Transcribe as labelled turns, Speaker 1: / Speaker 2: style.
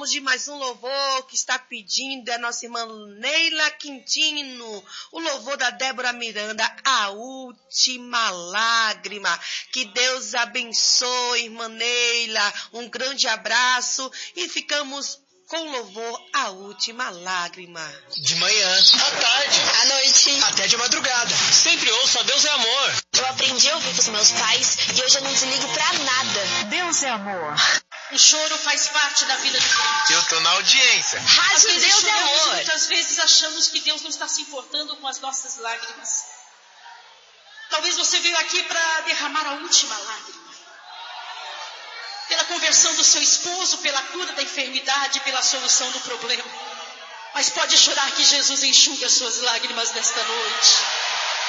Speaker 1: Vamos de mais um louvor que está pedindo a nossa irmã Neila Quintino. O louvor da Débora Miranda, A Última Lágrima. Que Deus abençoe, irmã Neila. Um grande abraço e ficamos com o louvor A Última Lágrima.
Speaker 2: De manhã, à tarde,
Speaker 3: à noite,
Speaker 2: até de madrugada. Sempre ouça Deus é Amor.
Speaker 3: Eu aprendi a ouvir com os meus pais e hoje eu não desligo pra nada.
Speaker 4: Deus é Amor.
Speaker 5: O choro faz parte da vida do crente.
Speaker 2: Eu tô na audiência.
Speaker 3: Rádio Deus é Amor.
Speaker 5: Muitas vezes achamos que Deus não está se importando com as nossas lágrimas. Talvez você veio aqui para derramar a última lágrima. Pela conversão do seu esposo, pela cura da enfermidade, pela solução do problema. Mas pode chorar que Jesus enxugue as suas lágrimas nesta noite.